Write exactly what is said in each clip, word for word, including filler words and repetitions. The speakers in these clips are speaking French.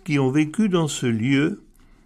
qui ont vécu dans ce lieu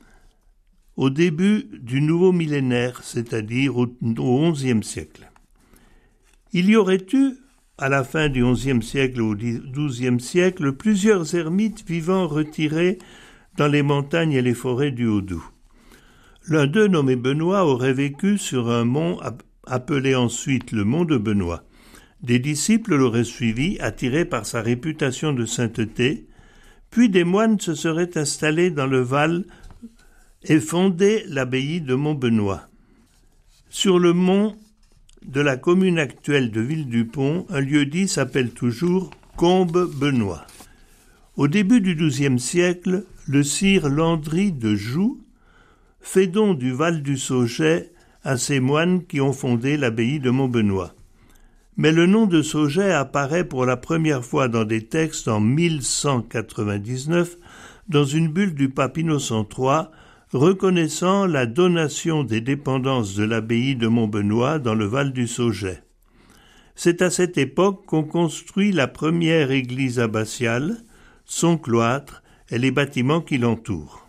au début du nouveau millénaire, c'est-à-dire au onzième siècle. Il y aurait eu, à la fin du onzième siècle ou du douzième siècle, plusieurs ermites vivant retirés dans les montagnes et les forêts du Haut-Doubs. L'un d'eux, nommé Benoît, aurait vécu sur un mont appelé ensuite le mont de Benoît. Des disciples l'auraient suivi, attirés par sa réputation de sainteté, puis des moines se seraient installés dans le Val et fondé l'abbaye de Montbenoît. Sur le mont de la commune actuelle de Ville-du-Pont, un lieu-dit s'appelle toujours Combe-Benoît. Au début du douzième siècle, le sire Landry de Joux fait don du Val du Sauget à ces moines qui ont fondé l'abbaye de Montbenoît. Mais le nom de Sauget apparaît pour la première fois dans des textes en mille cent quatre-vingt-dix-neuf dans une bulle du pape Innocent trois, reconnaissant la donation des dépendances de l'abbaye de Montbenoît dans le Val du Sauget. C'est à cette époque qu'on construit la première église abbatiale, son cloître et les bâtiments qui l'entourent.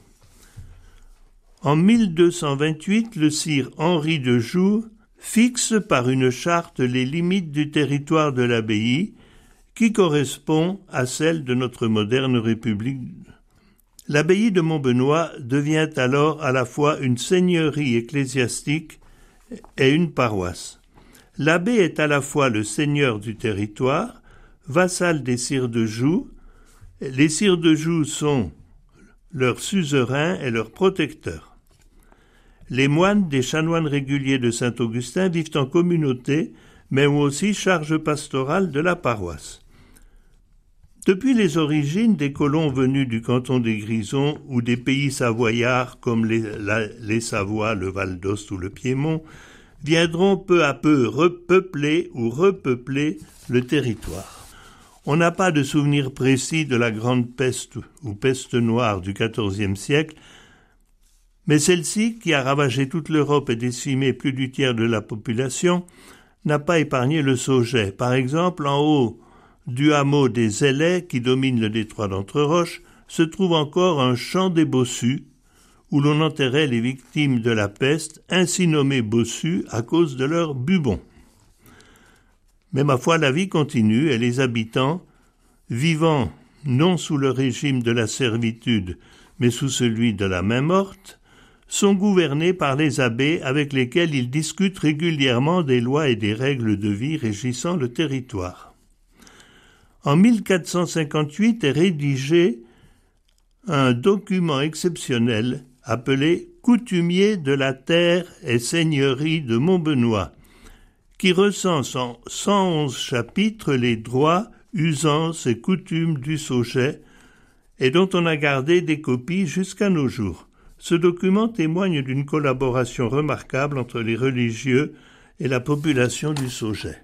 En mille deux cent vingt-huit, le sire Henri de Joux fixe par une charte les limites du territoire de l'abbaye qui correspond à celle de notre moderne République. L'abbaye de Montbenoît devient alors à la fois une seigneurie ecclésiastique et une paroisse. L'abbé est à la fois le seigneur du territoire, vassal des sires de Joux. Les sires de Joux sont leurs suzerains et leurs protecteurs. Les moines des chanoines réguliers de Saint-Augustin vivent en communauté, mais ont aussi charge pastorale de la paroisse. Depuis les origines, des colons venus du canton des Grisons ou des pays savoyards comme les, la, les Savoies, le Val d'Ost ou le Piémont, viendront peu à peu repeupler ou repeupler le territoire. On n'a pas de souvenir précis de la grande peste ou peste noire du quatorzième siècle, mais celle-ci, qui a ravagé toute l'Europe et décimé plus du tiers de la population, n'a pas épargné le Sauget. Par exemple, en haut du hameau des Ailets, qui domine le détroit d'Entreroches, se trouve encore un champ des bossus, où l'on enterrait les victimes de la peste, ainsi nommés bossus à cause de leurs bubons. Mais ma foi, la vie continue et les habitants, vivant non sous le régime de la servitude, mais sous celui de la main morte, sont gouvernés par les abbés avec lesquels ils discutent régulièrement des lois et des règles de vie régissant le territoire. En mille quatre cent cinquante-huit est rédigé un document exceptionnel appelé « Coutumier de la terre et seigneurie de Montbenoît » qui recense en cent onze chapitres les droits, usances et coutumes du Sauget et dont on a gardé des copies jusqu'à nos jours. Ce document témoigne d'une collaboration remarquable entre les religieux et la population du Sauget.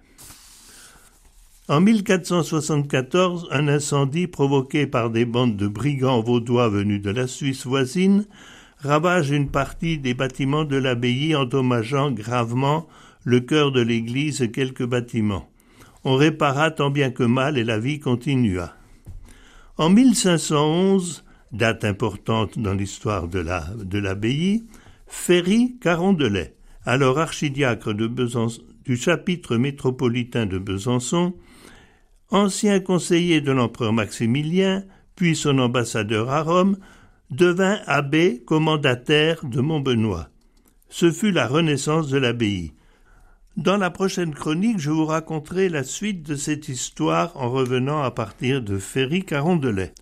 En mille quatre cent soixante-quatorze, un incendie provoqué par des bandes de brigands vaudois venus de la Suisse voisine ravage une partie des bâtiments de l'abbaye, endommageant gravement le chœur de l'église et quelques bâtiments. On répara tant bien que mal et la vie continua. En mille cinq cent onze, date importante dans l'histoire de, la, de l'abbaye, Ferry Carondelet, alors archidiacre de Besançon, du chapitre métropolitain de Besançon, ancien conseiller de l'empereur Maximilien, puis son ambassadeur à Rome, devint abbé commandataire de Montbenoît. Ce fut la renaissance de l'abbaye. Dans la prochaine chronique, je vous raconterai la suite de cette histoire en revenant à partir de Ferry Carondelet.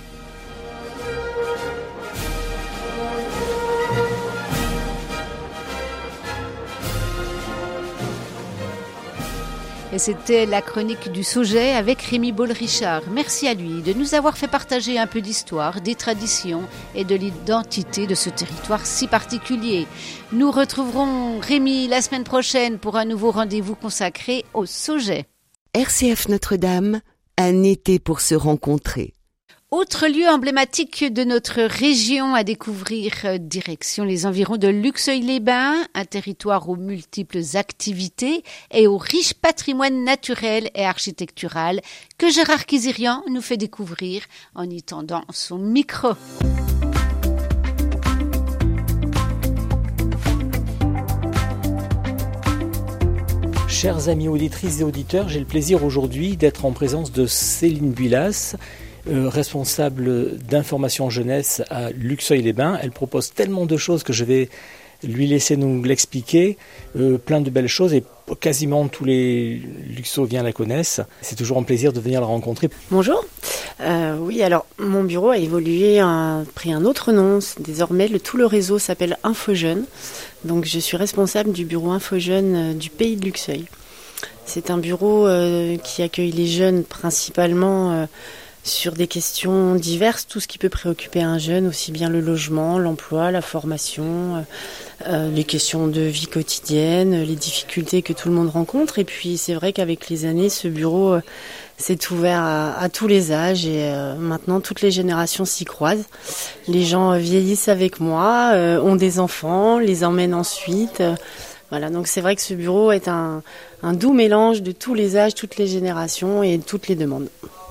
Et c'était la chronique du Sauget avec Rémi Boll-Richard. Merci à lui de nous avoir fait partager un peu d'histoire, des traditions et de l'identité de ce territoire si particulier. Nous retrouverons Rémi la semaine prochaine pour un nouveau rendez-vous consacré au Sauget. R C F Notre-Dame, un été pour se rencontrer. Autre lieu emblématique de notre région à découvrir, direction les environs de Luxeuil-les-Bains, un territoire aux multiples activités et au riche patrimoine naturel et architectural que Gérard Kizirian nous fait découvrir en y tendant son micro. Chers amis auditrices et auditeurs, j'ai le plaisir aujourd'hui d'être en présence de Céline Builas, Euh, responsable d'information jeunesse à Luxeuil-les-Bains. Elle propose tellement de choses que je vais lui laisser nous l'expliquer, euh, plein de belles choses et quasiment tous les Luxeuviens la connaissent. C'est toujours un plaisir de venir la rencontrer. Bonjour. Euh, oui, alors mon bureau a évolué, a pris un autre nom. Désormais, le, tout le réseau s'appelle InfoJeune. Donc je suis responsable du bureau InfoJeune euh, du pays de Luxeuil. C'est un bureau euh, qui accueille les jeunes principalement euh, sur des questions diverses, tout ce qui peut préoccuper un jeune, aussi bien le logement, l'emploi, la formation, euh, les questions de vie quotidienne, les difficultés que tout le monde rencontre. Et puis c'est vrai qu'avec les années, ce bureau euh, s'est ouvert à, à tous les âges et euh, maintenant toutes les générations s'y croisent. Les gens vieillissent avec moi, euh, ont des enfants, les emmènent ensuite. Euh, voilà, donc c'est vrai que ce bureau est un, un doux mélange de tous les âges, toutes les générations et toutes les demandes.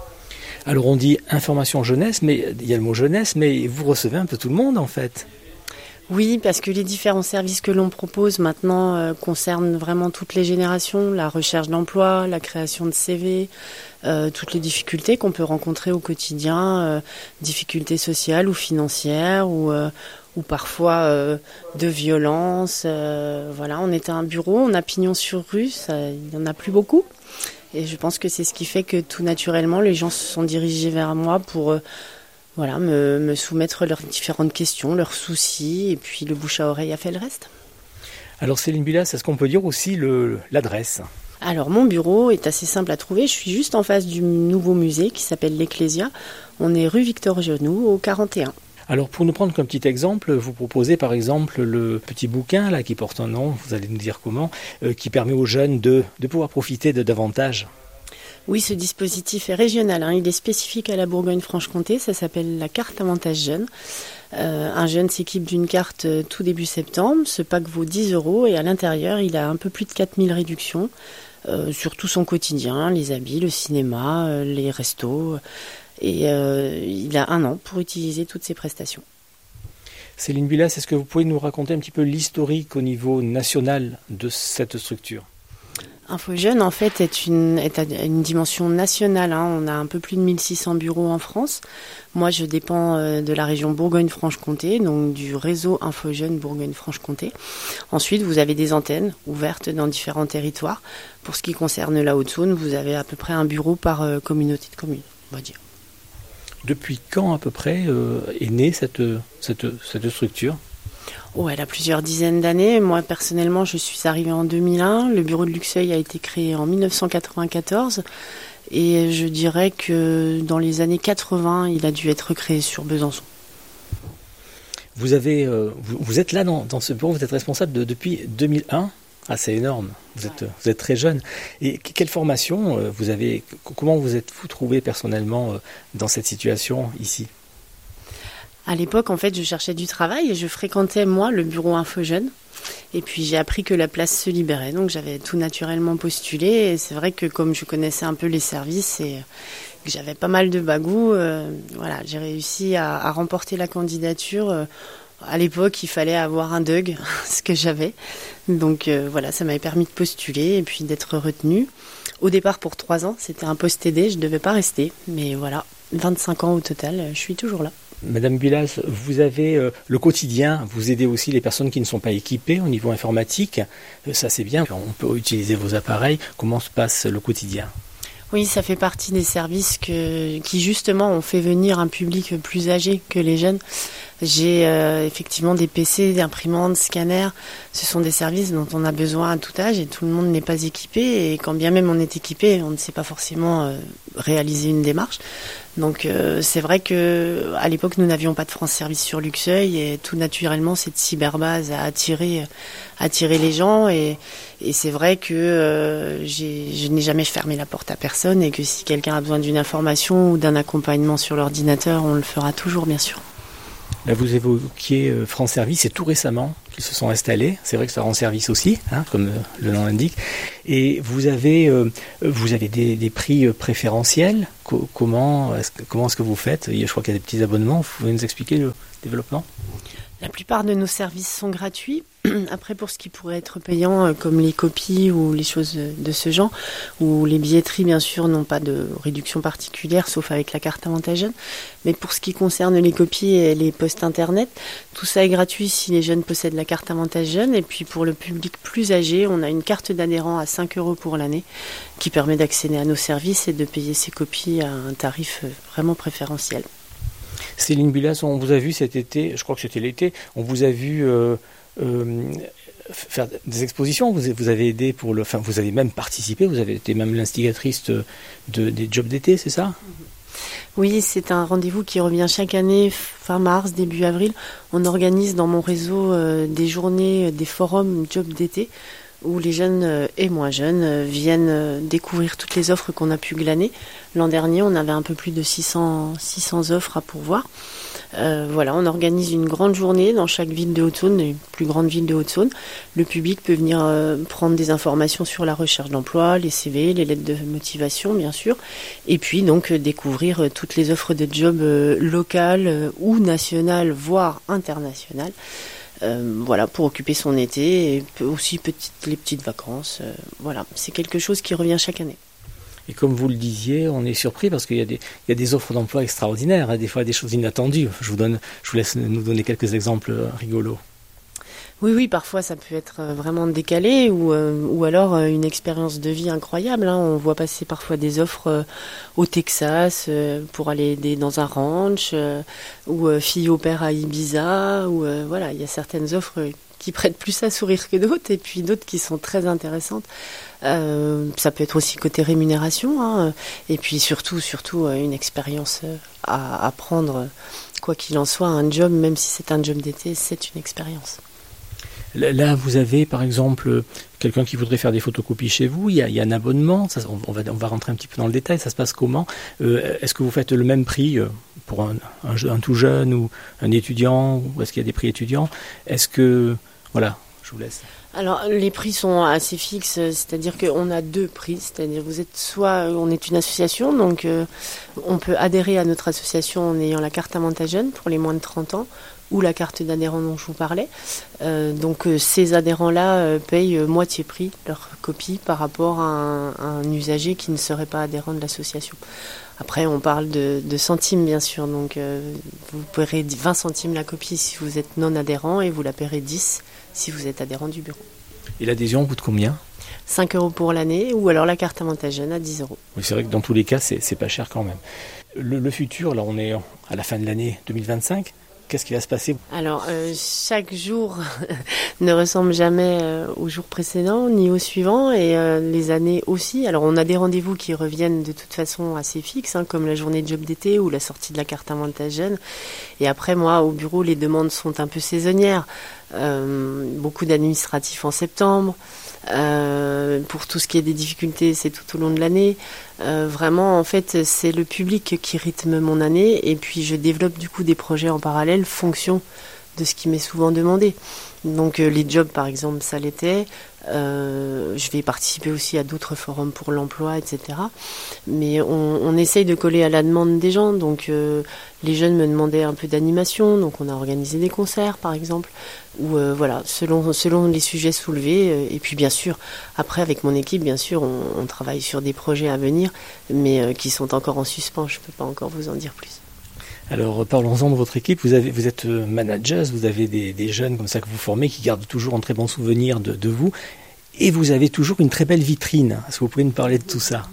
Alors on dit information jeunesse, mais il y a le mot jeunesse, mais vous recevez un peu tout le monde en fait. Oui, parce que les différents services que l'on propose maintenant euh, concernent vraiment toutes les générations, la recherche d'emploi, la création de C V, euh, toutes les difficultés qu'on peut rencontrer au quotidien, euh, difficultés sociales ou financières ou, euh, ou parfois euh, de violence. Euh, voilà, on est un bureau, on a pignon sur rue, ça, il n'y en a plus beaucoup. Et je pense que c'est ce qui fait que tout naturellement, les gens se sont dirigés vers moi pour euh, voilà, me, me soumettre leurs différentes questions, leurs soucis, et puis le bouche à oreille a fait le reste. Alors Céline Builas, est-ce qu'on peut dire aussi le, l'adresse ? Alors mon bureau est assez simple à trouver, je suis juste en face du nouveau musée qui s'appelle l'Ecclésia. On est rue Victor Genoux au quarante et un. Alors pour nous prendre comme petit exemple, vous proposez par exemple le petit bouquin là qui porte un nom, vous allez nous dire comment, euh, qui permet aux jeunes de, de pouvoir profiter de davantage. Oui, ce dispositif est régional, hein, il est spécifique à la Bourgogne-Franche-Comté, ça s'appelle la carte avantage jeune. Euh, un jeune s'équipe d'une carte euh, tout début septembre, ce pack vaut dix euros et à l'intérieur il a un peu plus de quatre mille réductions euh, sur tout son quotidien, les habits, le cinéma, euh, les restos. Et euh, il a un an pour utiliser toutes ces prestations. Céline Builas, est-ce que vous pouvez nous raconter un petit peu l'historique au niveau national de cette structure ? InfoJeune, en fait, est une, est à une dimension nationale. Hein. On a un peu plus de mille six cents bureaux en France. Moi, je dépends euh, de la région Bourgogne-Franche-Comté, donc du réseau InfoJeune Bourgogne-Franche-Comté. Ensuite, vous avez des antennes ouvertes dans différents territoires. Pour ce qui concerne la Haute-Saône, vous avez à peu près un bureau par euh, communauté de communes, on va dire. Depuis quand à peu près euh, est née cette, cette, cette structure ? Oh, elle a plusieurs dizaines d'années. Moi, personnellement, je suis arrivée en deux mille un. Le bureau de Luxeuil a été créé en dix-neuf cent quatre-vingt-quatorze. Et je dirais que dans les années quatre-vingts, il a dû être créé sur Besançon. Vous, avez, euh, vous, vous êtes là dans, dans ce bureau, vous êtes responsable de, depuis deux mille un. Ah, c'est énorme. Vous êtes, vous êtes très jeune. Et quelle formation euh, vous avez, comment vous êtes-vous trouvé personnellement euh, dans cette situation ici ? À l'époque, en fait, je cherchais du travail et je fréquentais, moi, le bureau InfoJeune. Et puis, j'ai appris que la place se libérait. Donc, j'avais tout naturellement postulé. Et c'est vrai que comme je connaissais un peu les services et que j'avais pas mal de bagou, euh, voilà, j'ai réussi à, à remporter la candidature. Euh, à l'époque, il fallait avoir un D U G, ce que j'avais. Donc, euh, voilà, ça m'avait permis de postuler et puis d'être retenue. Au départ, pour trois ans, c'était un poste aidé. Je ne devais pas rester. Mais voilà, vingt-cinq ans au total, je suis toujours là. Madame Builas, vous avez euh, le quotidien, vous aidez aussi les personnes qui ne sont pas équipées au niveau informatique. Euh, ça c'est bien, on peut utiliser vos appareils. Comment se passe le quotidien ? Oui, ça fait partie des services que, qui justement ont fait venir un public plus âgé que les jeunes. J'ai euh, effectivement des P C, des imprimantes, scanners. Ce sont des services dont on a besoin à tout âge et tout le monde n'est pas équipé. Et quand bien même on est équipé, on ne sait pas forcément euh, réaliser une démarche. Donc euh, c'est vrai que à l'époque nous n'avions pas de France Service sur Luxeuil et tout naturellement cette cyberbase a attiré, attiré les gens et, et c'est vrai que euh, j'ai, je n'ai jamais fermé la porte à personne et que si quelqu'un a besoin d'une information ou d'un accompagnement sur l'ordinateur, on le fera toujours bien sûr. Là, vous évoquiez France Service, et tout récemment qu'ils se sont installés. C'est vrai que ça rend service aussi, hein, comme le nom l'indique. Et vous avez, euh, vous avez des, des prix préférentiels. Co- comment, est-ce que, comment est-ce que vous faites ? Je crois qu'il y a des petits abonnements. Vous pouvez nous expliquer le développement ? La plupart de nos services sont gratuits. Après, pour ce qui pourrait être payant, comme les copies ou les choses de ce genre, ou les billetteries, bien sûr, n'ont pas de réduction particulière, sauf avec la carte Avantage Jeune. Mais pour ce qui concerne les copies et les postes Internet, tout ça est gratuit si les jeunes possèdent la carte Avantage Jeune. Et puis, pour le public plus âgé, on a une carte d'adhérent à cinq euros pour l'année, qui permet d'accéder à nos services et de payer ses copies à un tarif vraiment préférentiel. Céline Bulas, on vous a vu cet été, je crois que c'était l'été, on vous a vu euh, euh, faire des expositions, vous, vous avez aidé pour le, enfin vous avez même participé, vous avez été même l'instigatrice de, de, des jobs d'été, c'est ça ? Oui, c'est un rendez-vous qui revient chaque année, fin mars, début avril. On organise dans mon réseau euh, des journées, des forums jobs d'été, où les jeunes et moins jeunes viennent découvrir toutes les offres qu'on a pu glaner. L'an dernier, on avait un peu plus de six cents, six cents offres à pourvoir. Euh, voilà, on organise une grande journée dans chaque ville de Haute-Saône, les plus grandes villes de Haute-Saône. Le public peut venir euh, prendre des informations sur la recherche d'emploi, les C V, les lettres de motivation, bien sûr. Et puis, donc, euh, découvrir euh, toutes les offres de jobs euh, locales euh, ou nationales, voire internationales. Euh, voilà, pour occuper son été et aussi petites, les petites vacances. Euh, voilà, c'est quelque chose qui revient chaque année. Et comme vous le disiez, on est surpris parce qu'il y a des, il y a des offres d'emploi extraordinaires, hein, des fois des choses inattendues. Je vous donne, je vous laisse nous donner quelques exemples rigolos. Oui, oui, parfois ça peut être vraiment décalé ou, euh, ou alors euh, une expérience de vie incroyable. Hein. On voit passer parfois des offres euh, au Texas euh, pour aller aider dans un ranch euh, ou euh, fille au père à Ibiza. Ou euh, voilà, il y a certaines offres qui prêtent plus à sourire que d'autres et puis d'autres qui sont très intéressantes. Euh, ça peut être aussi côté rémunération hein, et puis surtout, surtout euh, une expérience euh, à, à prendre. Quoi qu'il en soit, un job, même si c'est un job d'été, c'est une expérience. Là, vous avez, par exemple, quelqu'un qui voudrait faire des photocopies chez vous. Il y a, il y a un abonnement. Ça, on, va, on va rentrer un petit peu dans le détail. Ça se passe comment ? euh, Est-ce que vous faites le même prix pour un, un, un tout jeune ou un étudiant ? Ou est-ce qu'il y a des prix étudiants ? Est-ce que... Voilà, je vous laisse. Alors, les prix sont assez fixes, c'est-à-dire qu'on a deux prix, c'est-à-dire vous êtes soit, on est une association, donc euh, on peut adhérer à notre association en ayant la carte Avantage Jeune pour les moins de trente ans, ou la carte d'adhérent dont je vous parlais. Euh, donc euh, ces adhérents-là euh, payent euh, moitié prix leur copie par rapport à un, à un usager qui ne serait pas adhérent de l'association. Après, on parle de, de centimes, bien sûr. Donc, euh, vous paierez vingt centimes la copie si vous êtes non adhérent et vous la paierez dix si vous êtes adhérent du bureau. Et l'adhésion coûte combien ? cinq euros pour l'année ou alors la carte Avantage Jeune à dix euros. Oui, c'est vrai que dans tous les cas, c'est, c'est pas cher quand même. Le, le futur, là, on est à la fin de l'année deux mille vingt-cinq. Qu'est-ce qui va se passer ? Alors, euh, chaque jour ne ressemble jamais euh, au jour précédent ni au suivant et euh, les années aussi. Alors, on a des rendez-vous qui reviennent de toute façon assez fixes, hein, comme la journée de job d'été ou la sortie de la carte Avantage Jeune. Et après, moi, au bureau, les demandes sont un peu saisonnières. Euh, beaucoup d'administratifs en septembre. Euh, pour tout ce qui est des difficultés, c'est tout au long de l'année. Euh, vraiment, en fait, c'est le public qui rythme mon année et puis je développe du coup des projets en parallèle fonction de ce qui m'est souvent demandé. Donc euh, les jobs, par exemple, ça l'était. Euh, je vais participer aussi à d'autres forums pour l'emploi, et cetera. Mais on, on essaye de coller à la demande des gens. Donc euh, les jeunes me demandaient un peu d'animation, donc on a organisé des concerts, par exemple. Ou euh, voilà, selon selon les sujets soulevés. Euh, et puis bien sûr, après avec mon équipe, bien sûr, on, on travaille sur des projets à venir, mais euh, qui sont encore en suspens. Je peux pas encore vous en dire plus. Alors parlons-en de votre équipe. Vous avez, vous êtes manager, vous avez des, des jeunes comme ça que vous formez qui gardent toujours un très bon souvenir de, de vous, et vous avez toujours une très belle vitrine. Est-ce que vous pouvez nous parler de tout ça ?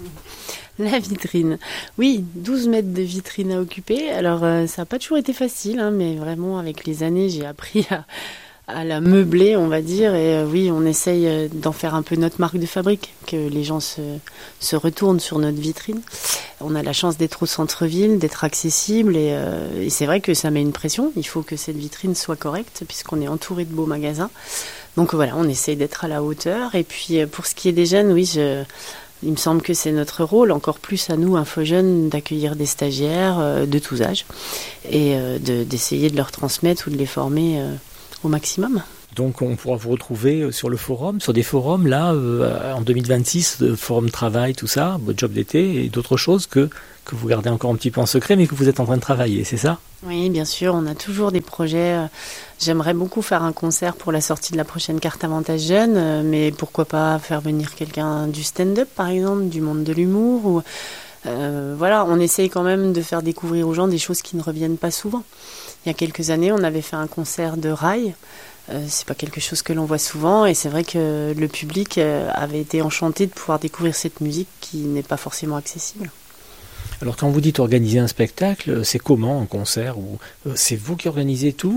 La vitrine. Oui, douze mètres de vitrine à occuper. Alors, euh, ça n'a pas toujours été facile, hein, mais vraiment, avec les années, j'ai appris à, à la meubler, on va dire. Et euh, oui, on essaye euh, d'en faire un peu notre marque de fabrique, que les gens se, se retournent sur notre vitrine. On a la chance d'être au centre-ville, d'être accessible. Et, euh, et c'est vrai que ça met une pression. Il faut que cette vitrine soit correcte, puisqu'on est entouré de beaux magasins. Donc voilà, on essaye d'être à la hauteur. Et puis, pour ce qui est des jeunes, oui, je... il me semble que c'est notre rôle, encore plus à nous, InfoJeunes, d'accueillir des stagiaires euh, de tous âges et euh, de, d'essayer de leur transmettre ou de les former euh, au maximum. Donc on pourra vous retrouver sur le forum, sur des forums là, euh, en deux mille vingt-six, euh, forum travail, tout ça, votre job d'été et d'autres choses que, que vous gardez encore un petit peu en secret, mais que vous êtes en train de travailler, c'est ça ? Oui, bien sûr, on a toujours des projets. J'aimerais beaucoup faire un concert pour la sortie de la prochaine carte Avantage Jeune, mais pourquoi pas faire venir quelqu'un du stand-up, par exemple, du monde de l'humour. Ou, euh, voilà, on essaye quand même de faire découvrir aux gens des choses qui ne reviennent pas souvent. Il y a quelques années, on avait fait un concert de rail. Euh, c'est pas quelque chose que l'on voit souvent, et c'est vrai que le public avait été enchanté de pouvoir découvrir cette musique qui n'est pas forcément accessible. Alors quand vous dites organiser un spectacle, c'est comment un concert ou c'est vous qui organisez tout ?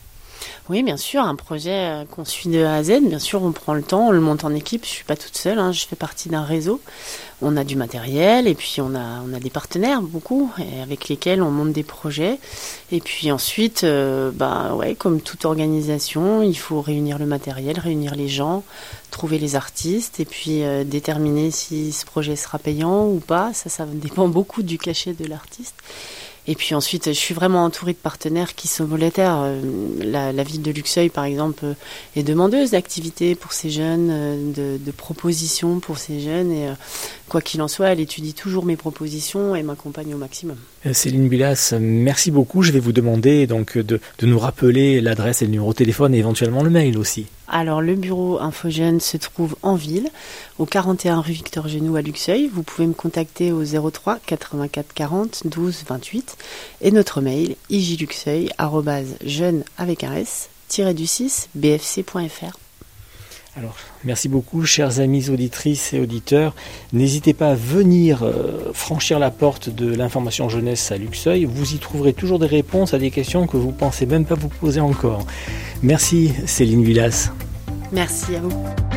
Oui, bien sûr, un projet qu'on suit de A à Z, bien sûr, on prend le temps, on le monte en équipe. Je suis pas toute seule, hein, je fais partie d'un réseau. On a du matériel et puis on a on a des partenaires beaucoup et avec lesquels on monte des projets. Et puis ensuite, euh, bah ouais, comme toute organisation, il faut réunir le matériel, réunir les gens, trouver les artistes et puis euh, déterminer si ce projet sera payant ou pas. Ça, ça dépend beaucoup du cachet de l'artiste. Et puis ensuite, je suis vraiment entourée de partenaires qui sont volontaires. La, la ville de Luxeuil, par exemple, est demandeuse d'activités pour ces jeunes, de, de propositions pour ces jeunes. Et quoi qu'il en soit, elle étudie toujours mes propositions et m'accompagne au maximum. Céline Bilas, merci beaucoup. Je vais vous demander donc de, de nous rappeler l'adresse et le numéro de téléphone et éventuellement le mail aussi. Alors, le bureau InfoJeunes se trouve en ville, au quarante et un rue Victor Genoux à Luxeuil. Vous pouvez me contacter au zéro trois quatre-vingt-quatre quarante douze vingt-huit et notre mail ijluxeuil arobase jeune avec un s tiré du six b f c point f r. Alors, merci beaucoup, chers amis auditrices et auditeurs. N'hésitez pas à venir euh, franchir la porte de l'information jeunesse à Luxeuil. Vous y trouverez toujours des réponses à des questions que vous ne pensez même pas vous poser encore. Merci, Céline Bilas. Merci à vous.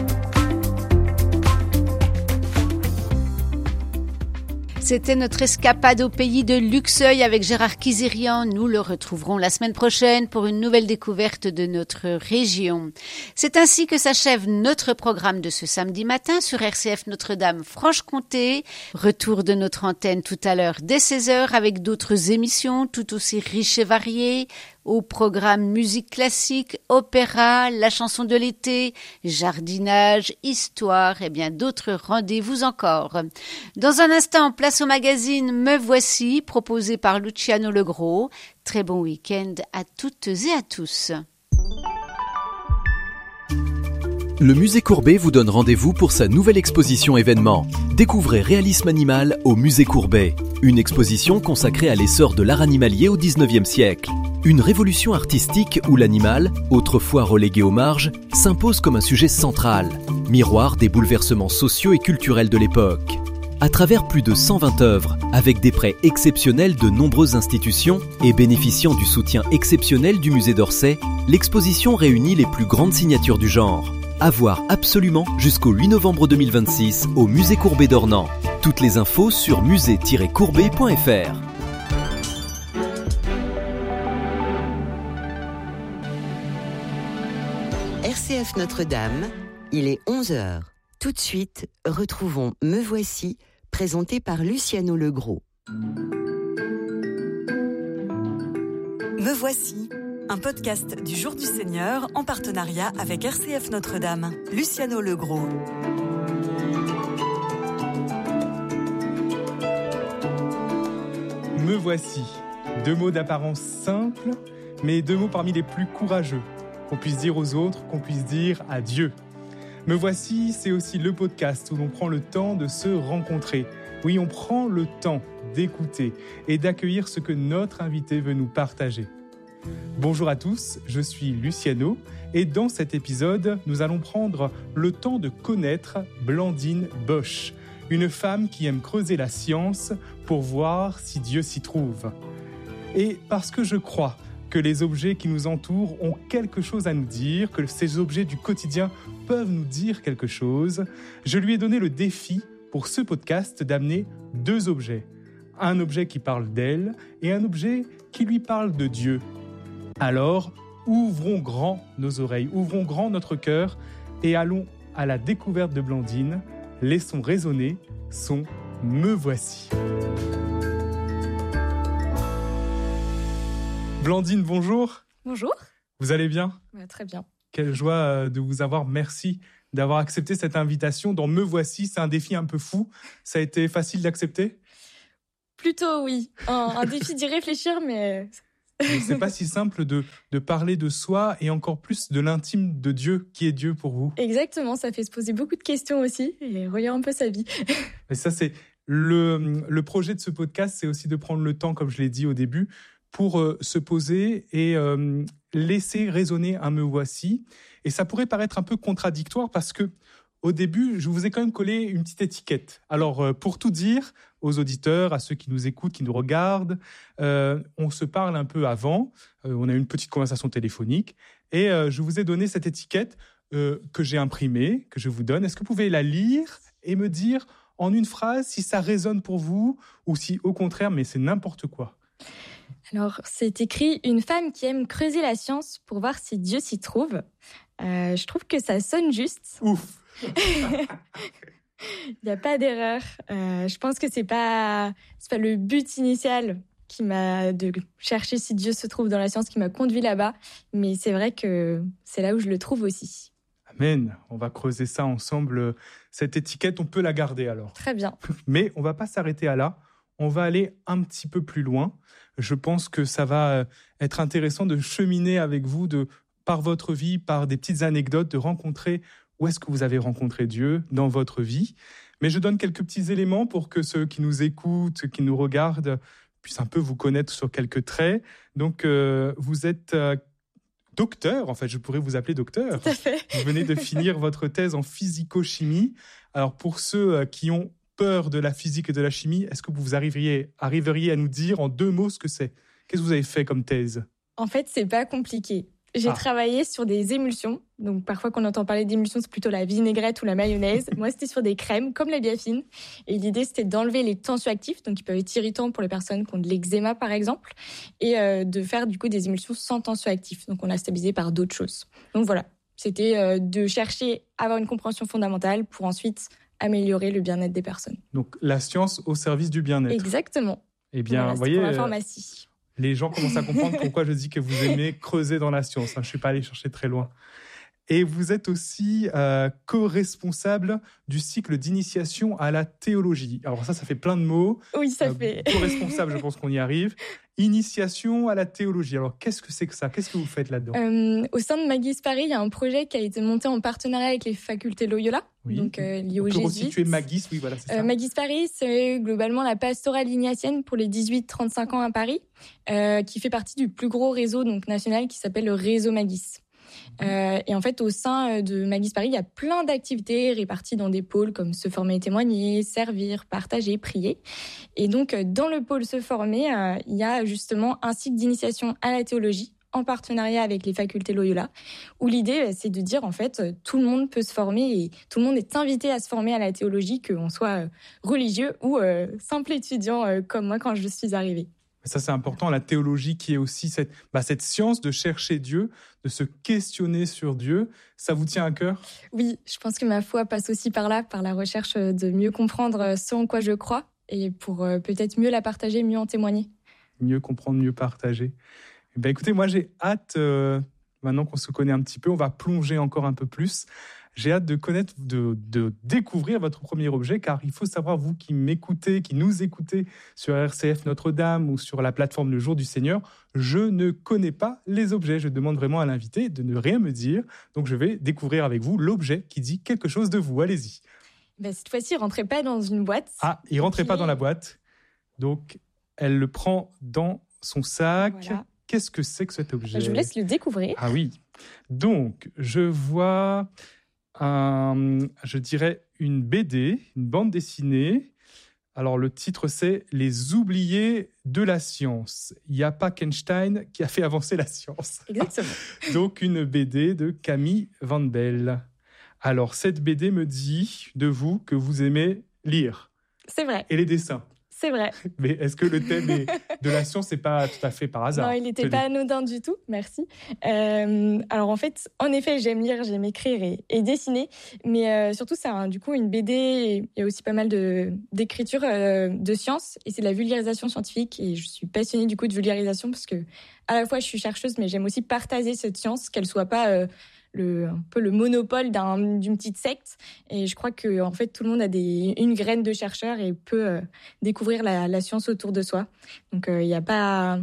C'était notre escapade au pays de Luxeuil avec Gérard Kizirian. Nous le retrouverons la semaine prochaine pour une nouvelle découverte de notre région. C'est ainsi que s'achève notre programme de ce samedi matin sur R C F Notre-Dame Franche-Comté. Retour de notre antenne tout à l'heure dès seize heures avec d'autres émissions tout aussi riches et variées. Au programme musique classique, opéra, la chanson de l'été, jardinage, histoire et bien d'autres rendez-vous encore. Dans un instant, place au magazine Me Voici, proposé par Luciano Legros. Très bon week-end à toutes et à tous. Le Musée Courbet vous donne rendez-vous pour sa nouvelle exposition événement. Découvrez Réalisme animal au Musée Courbet. Une exposition consacrée à l'essor de l'art animalier au dix-neuvième siècle. Une révolution artistique où l'animal, autrefois relégué aux marges, s'impose comme un sujet central, miroir des bouleversements sociaux et culturels de l'époque. À travers plus de cent vingt œuvres, avec des prêts exceptionnels de nombreuses institutions et bénéficiant du soutien exceptionnel du musée d'Orsay, l'exposition réunit les plus grandes signatures du genre. À voir absolument jusqu'au huit novembre deux mille vingt-six au Musée Courbet d'Ornans. Toutes les infos sur musée tiret courbet point f r. R C F Notre-Dame, il est onze heures. Tout de suite, retrouvons Me Voici, présenté par Luciano Legros. Me Voici, un podcast du Jour du Seigneur en partenariat avec R C F Notre-Dame. Luciano Legros. Me voici. Deux mots d'apparence simple, mais deux mots parmi les plus courageux. Qu'on puisse dire aux autres, qu'on puisse dire à Dieu. Me voici, c'est aussi le podcast où l'on prend le temps de se rencontrer. Oui, on prend le temps d'écouter et d'accueillir ce que notre invité veut nous partager. Bonjour à tous, je suis Luciano et dans cet épisode, nous allons prendre le temps de connaître Blandine Bosch, une femme qui aime creuser la science pour voir si Dieu s'y trouve. Et parce que je crois que les objets qui nous entourent ont quelque chose à nous dire, que ces objets du quotidien peuvent nous dire quelque chose, je lui ai donné le défi pour ce podcast d'amener deux objets. Un objet qui parle d'elle et un objet qui lui parle de Dieu. Alors, ouvrons grand nos oreilles, ouvrons grand notre cœur et allons à la découverte de Blandine. Laissons résonner son « Me voici ». Blandine, bonjour. Bonjour. Vous allez bien ? Ouais, très bien. Quelle joie de vous avoir. Merci d'avoir accepté cette invitation dans Me voici. C'est un défi un peu fou. Ça a été facile d'accepter ? Plutôt oui. Un, un défi d'y réfléchir, mais... mais c'est pas si simple de, de parler de soi et encore plus de l'intime de Dieu. Qui est Dieu pour vous ? Exactement, ça fait se poser beaucoup de questions aussi et relire un peu sa vie. Et ça, c'est le, le projet de ce podcast, c'est aussi de prendre le temps, comme je l'ai dit au début, pour euh, se poser et euh, laisser résonner un « me voici ». Et ça pourrait paraître un peu contradictoire parce que au début, je vous ai quand même collé une petite étiquette. Alors, euh, pour tout dire aux auditeurs, à ceux qui nous écoutent, qui nous regardent, euh, on se parle un peu avant, euh, on a eu une petite conversation téléphonique et euh, je vous ai donné cette étiquette euh, que j'ai imprimée, que je vous donne. Est-ce que vous pouvez la lire et me dire en une phrase si ça résonne pour vous ou si au contraire, mais c'est n'importe quoi ? Alors, c'est écrit « Une femme qui aime creuser la science pour voir si Dieu s'y trouve euh, ». Je trouve que ça sonne juste. Ouf. Il n'y a pas d'erreur. Euh, je pense que c'est pas, c'est pas le but initial qui m'a de chercher si Dieu se trouve dans la science qui m'a conduit là-bas. Mais c'est vrai que c'est là où je le trouve aussi. Amen. On va creuser ça ensemble. Cette étiquette, on peut la garder alors. Très bien. Mais on va pas s'arrêter à là. On va aller un petit peu plus loin. Je pense que ça va être intéressant de cheminer avec vous, de par votre vie, par des petites anecdotes, de rencontrer où est-ce que vous avez rencontré Dieu dans votre vie. Mais je donne quelques petits éléments pour que ceux qui nous écoutent, qui nous regardent, puissent un peu vous connaître sur quelques traits. Donc, euh, vous êtes euh, docteur, en fait, je pourrais vous appeler docteur. Tout à fait. Vous venez de finir votre thèse en physico-chimie. Alors, pour ceux qui ont peur de la physique et de la chimie, est-ce que vous arriveriez, arriveriez à nous dire en deux mots ce que c'est ? Qu'est-ce que vous avez fait comme thèse ? En fait, c'est pas compliqué. J'ai ah. travaillé sur des émulsions. Donc, parfois, quand on entend parler d'émulsions, c'est plutôt la vinaigrette ou la mayonnaise. Moi, c'était sur des crèmes, comme la biafine. Et l'idée, c'était d'enlever les tensioactifs, donc qui peuvent être irritants pour les personnes qui ont de l'eczéma, par exemple, et euh, de faire, du coup, des émulsions sans tensioactifs. Donc, on l'a stabilisé par d'autres choses. Donc, voilà. C'était euh, de chercher à avoir une compréhension fondamentale pour ensuite améliorer le bien-être des personnes. Donc, la science au service du bien-être. Exactement. Eh bien, voilà, vous voyez... pour la pharmacie. Les gens commencent à comprendre pourquoi je dis que vous aimez creuser dans la science. Je ne suis pas allé chercher très loin. Et vous êtes aussi euh, co-responsable du cycle d'initiation à la théologie. Alors ça, ça fait plein de mots. Oui, ça euh, fait. Co-responsable, je pense qu'on y arrive. Initiation à la théologie. Alors, qu'est-ce que c'est que ça ? Qu'est-ce que vous faites là-dedans ? euh, Au sein de Magis Paris, il y a un projet qui a été monté en partenariat avec les facultés Loyola, oui. donc euh, lié aux jésuites. On peut jésuites. resituer Magis, oui, voilà, c'est ça. Euh, Magis Paris, c'est globalement la pastorale ignatienne pour les dix-huit trente-cinq ans à Paris, euh, qui fait partie du plus gros réseau donc national qui s'appelle le réseau Magis. Euh, et en fait, au sein de Magis Paris, il y a plein d'activités réparties dans des pôles comme se former et témoigner, servir, partager, prier. Et donc, dans le pôle se former, euh, il y a justement un cycle d'initiation à la théologie en partenariat avec les facultés Loyola, où l'idée, c'est de dire, en fait, tout le monde peut se former et tout le monde est invité à se former à la théologie, qu'on soit religieux ou euh, simple étudiant euh, comme moi quand je suis arrivée. Ça, c'est important, la théologie qui est aussi cette, bah, cette science de chercher Dieu, de se questionner sur Dieu. Ça vous tient à cœur ? Oui, je pense que ma foi passe aussi par là, par la recherche de mieux comprendre ce en quoi je crois et pour peut-être mieux la partager, mieux en témoigner. Mieux comprendre, mieux partager. Eh bien, écoutez, moi, j'ai hâte, euh, maintenant qu'on se connaît un petit peu, on va plonger encore un peu plus. J'ai hâte de connaître, de, de découvrir votre premier objet, car il faut savoir, vous qui m'écoutez, qui nous écoutez sur R C F Notre-Dame ou sur la plateforme Le Jour du Seigneur, je ne connais pas les objets. Je demande vraiment à l'invité de ne rien me dire. Donc, je vais découvrir avec vous l'objet qui dit quelque chose de vous. Allez-y. Ben, cette fois-ci, il ne rentrait pas dans une boîte. Ah, il ne rentrait okay. pas dans la boîte. Donc, elle le prend dans son sac. Voilà. Qu'est-ce que c'est que cet objet ? Je vous laisse le découvrir. Ah oui. Donc, je vois... Un, je dirais une B D, une bande dessinée. Alors, le titre, c'est « Les oubliés de la science ». Il n'y a pas qu'Einstein qui a fait avancer la science. Exactement. Donc, une B D de Camille Van Belle. Alors, cette B D me dit de vous que vous aimez lire. C'est vrai. Et les dessins. C'est vrai. Mais est-ce que le thème est de la science, c'est pas tout à fait par hasard? Non, il n'était pas anodin du tout, merci. Euh, alors en fait, en effet, j'aime lire, j'aime écrire et, et dessiner, mais euh, surtout c'est un, du coup une B D. Il y a aussi pas mal de d'écriture euh, de science et c'est de la vulgarisation scientifique et je suis passionnée du coup de vulgarisation parce que à la fois je suis chercheuse, mais j'aime aussi partager cette science, qu'elle soit pas euh, le un peu le monopole d'un, d'une petite secte. Et je crois que en fait tout le monde a des une graine de chercheur et peut euh, découvrir la, la science autour de soi. Donc il euh, y a pas